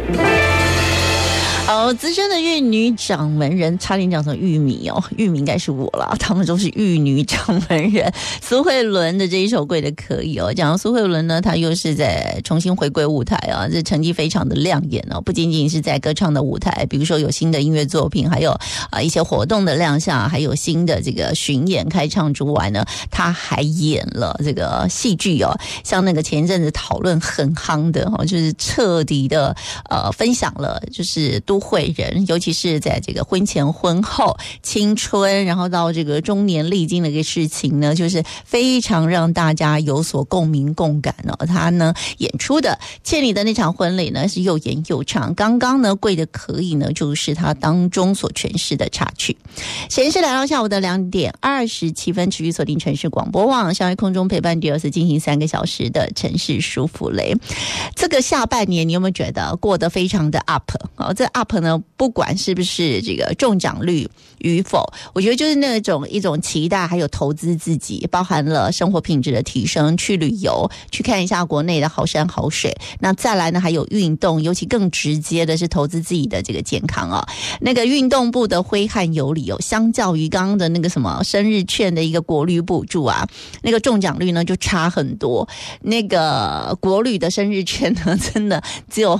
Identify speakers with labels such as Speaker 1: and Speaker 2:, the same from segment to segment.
Speaker 1: 好，资深的玉女掌门人，差点讲成玉米哦，玉米应该是我啦，他们都是玉女掌门人。苏慧伦的这一首《贵的可以》哦，讲到苏慧伦呢，她又是在重新回归舞台啊，这成绩非常的亮眼哦，不仅仅是在歌唱的舞台，比如说有新的音乐作品，还有一些活动的亮相，还有新的这个巡演开唱之外呢，她还演了这个戏剧哦，像那个前一阵子讨论很夯的哦，就是彻底的分享了，就是都会人，尤其是在这个婚前婚后青春然后到这个中年历经的一个事情呢，就是非常让大家有所共鸣共感哦。他呢演出的倩妮的那场婚礼呢是又演又唱，刚刚呢贵的可以呢就是他当中所诠释的插曲。时间是来到下午的2点27分，持续锁定城市广播网，相约空中陪伴第二次进行3个小时的城市舒服雷。这个下半年你有没有觉得过得非常的 up 哦？这 up呢，不管是不是这个中奖率与否，我觉得就是那种一种期待，还有投资自己，包含了生活品质的提升，去旅游，去看一下国内的好山好水。那再来呢，还有运动，尤其更直接的是投资自己的这个健康啊。那个运动部的挥汗有理哦，相较于刚刚的那个什么生日券的一个国旅补助啊，那个中奖率呢就差很多。那个国旅的生日券呢，真的只有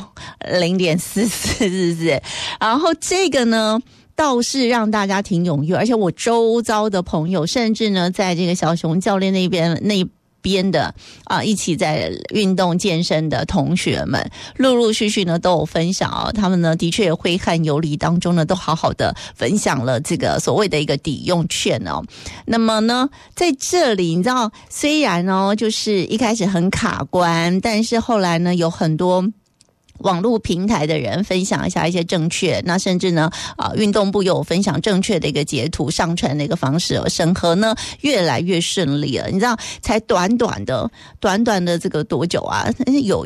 Speaker 1: 0.44，是不是？然后这个呢倒是让大家挺踊跃，而且我周遭的朋友，甚至呢在这个小熊教练那边的一起在运动健身的同学们，陆陆续续呢都有分享哦，他们呢的确挥汗有理当中呢都好好的分享了这个所谓的一个抵用券哦。那么呢在这里你知道，虽然哦就是一开始很卡关，但是后来呢有很多网络平台的人分享一下一些正确，那甚至呢运动部有分享正确的一个截图上传的一个方式，审核呢越来越顺利了。你知道才短短的这个多久啊，有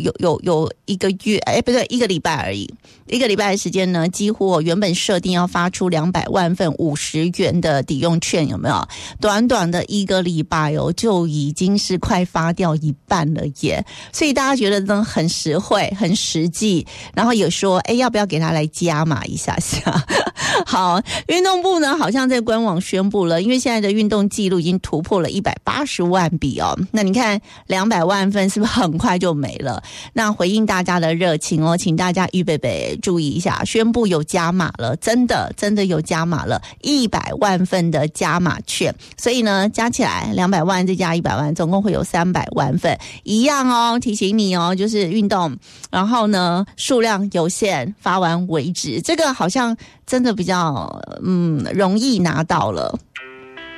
Speaker 1: 1个月，不对，1个礼拜而已，1个礼拜的时间呢，几乎原本设定要发出200万份50元的抵用券，有没有？短短的1个礼拜哦，就已经是快发掉一半了耶。所以大家觉得呢很实惠很实际，然后有说要不要给他来加码一下下。好，运动部呢好像在官网宣布了，因为现在的运动记录已经突破了180万笔哦，那你看200万份是不是很快就没了？那回应大家的热情哦，请大家预备注意一下，宣布有加码了，真的有加码了，100万份的加码券，所以呢加起来200万再加100万，总共会有300万份，一样哦，提醒你哦，就是运动，然后呢数量有限，发完为止，这个好像真的比较容易拿到了。